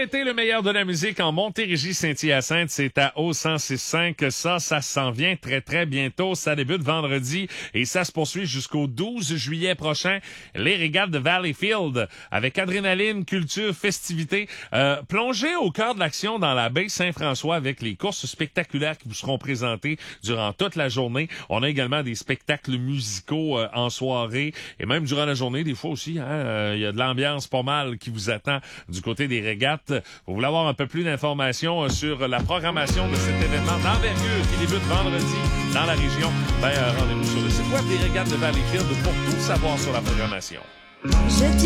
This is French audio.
l'été, le meilleur de la musique en Montérégie, Saint-Hyacinthe, c'est à O1065. Ça s'en vient très, très bientôt. Ça débute vendredi et ça se poursuit jusqu'au 12 juillet prochain. Les régates de Valleyfield avec adrénaline, culture, festivité. Plongez au cœur de l'action dans la baie Saint-François avec les courses spectaculaires qui vous seront présentées durant toute la journée. On a également des spectacles musicaux en soirée et même durant la journée, des fois aussi, il y a de l'ambiance pas mal qui vous attend du côté des régates. Vous voulez avoir un peu plus d'informations sur la programmation de cet événement d'envergure qui débute vendredi dans la région? Rendez-vous sur le site web des régates de Valleyfield pour tout savoir sur la programmation.